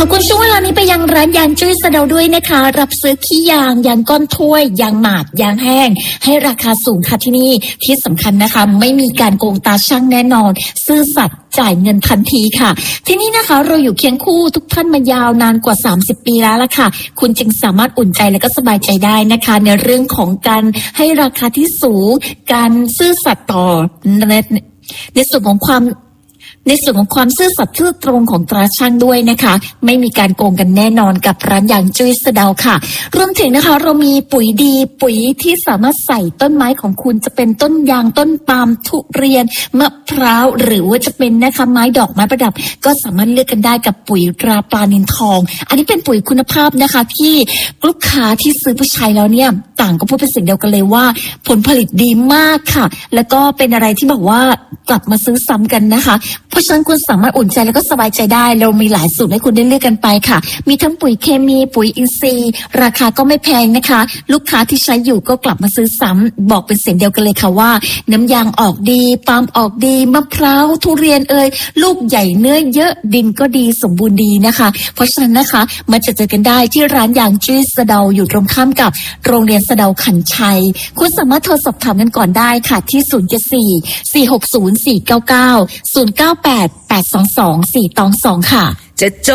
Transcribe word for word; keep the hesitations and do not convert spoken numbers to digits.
ขอบคุณช่วงเวลานี้ไปยังร้านยางจุ้ยสะเดาด้วยนะคะรับซื้อขี้ยางยางก้อนถ้วยยางหมาดยางแห้งให้ราคาสูงค่ะที่นี่ที่สำคัญนะคะไม่มีการโกงตาช่างแน่นอนซื่อสัตย์จ่ายเงินทันทีค่ะที่นี่นะคะเราอยู่เคียงคู่ทุกท่านมายาวนานกว่าสามสิบปีแล้วล่ะค่ะคุณจึงสามารถอุ่นใจและก็สบายใจได้นะคะในเรื่องของการให้ราคาที่สูงการซื่อสัตย์ต่อในในส่วนของความในส่วนของความซื่อสัตย์ซื่อตรงของตราช่างด้วยนะคะไม่มีการโกงกันแน่นอนกับร้านยางจุ้ยสะเดาค่ะรวมถึงนะคะเรามีปุ๋ยดีปุ๋ยที่สามารถใส่ต้นไม้ของคุณจะเป็นต้นยางต้นปาล์มทุเรียนมะพร้าวหรือว่าจะเป็นนะคะไม้ดอกไม้ประดับก็สามารถเลือกกันได้กับปุ๋ยตราปลานิลทองอันนี้เป็นปุ๋ยคุณภาพนะคะที่ลูกค้าที่ซื้อไปใช้แล้วเนี่ยต่างก็พูดเป็นเสียงเดียวกันเลยว่าผลผลิตดีมากค่ะแล้วก็เป็นอะไรที่บอกว่ากลับมาซื้อซ้ำกันนะคะเพราะฉะนั้นคุณสามารถอุ่นใจแล้วก็สบายใจได้เรามีหลายสูตรให้คุณได้เลือกกันไปค่ะมีทั้งปุ๋ยเคมีปุ๋ยอินทรีย์ราคาก็ไม่แพงนะคะลูกค้าที่ใช้อยู่ก็กลับมาซื้อซ้ำบอกเป็นเสียงเดียวกันเลยค่ะว่าน้ำยางออกดีปาล์มออกดีมะพร้าวทุเรียนเอ่ยลูกใหญ่เนื้อเยอะดินก็ดีสมบูรณ์ดีนะคะเพราะฉะนั้นนะคะมาเจอเจอกันได้ที่ร้านยางจุ้ยสะเดาอยู่ตรงข้ามกับโรงเรียนสะเดาขันชัยคุณสามารถโทรสอบถามกันก่อนได้ค่ะที่ศูนย์ เจ็ด สี่ สี่ หก ศูนย์ สี่ เก้า เก้า ศูนย์ เก้า แปด แปด สอง สอง สี่ สอง ค่ะ